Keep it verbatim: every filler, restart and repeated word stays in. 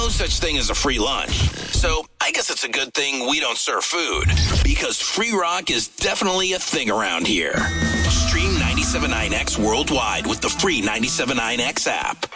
no such thing as a free lunch. So I guess it's a good thing we don't serve food, because free rock is definitely a thing around here. Stream ninety-seven point nine X worldwide with the free ninety-seven point nine X app.